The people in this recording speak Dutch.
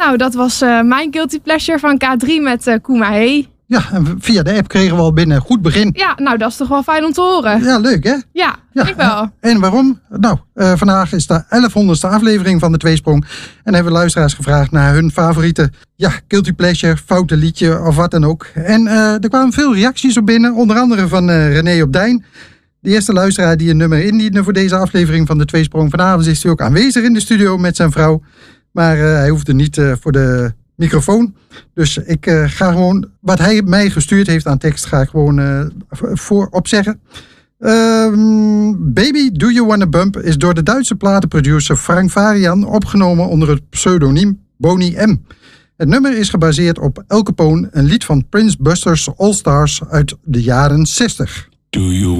Nou, dat was mijn Guilty Pleasure van K3 met Kuma Hey. Ja, en via de app kregen we al binnen goed begin. Ja, nou dat is toch wel fijn om te horen. Ja, leuk hè? Ja, ik wel. En waarom? Nou, vandaag is de 1100ste aflevering van de Tweesprong. En hebben we luisteraars gevraagd naar hun favoriete Guilty Pleasure, foute liedje of wat dan ook. En er kwamen veel reacties op binnen, onder andere van René op Dijn. De eerste luisteraar die een nummer indiende voor deze aflevering van de Tweesprong. Vanavond is hij ook aanwezig in de studio met zijn vrouw. Maar hij hoefde niet voor de microfoon. Dus ik ga gewoon, wat hij mij gestuurd heeft aan tekst, ga ik gewoon voorop zeggen. Baby Do You Wanna Bump is door de Duitse platenproducer Frank Varian opgenomen onder het pseudoniem Boney M. Het nummer is gebaseerd op El Capone, een lied van Prince Buster's All Stars uit de jaren 60. Do you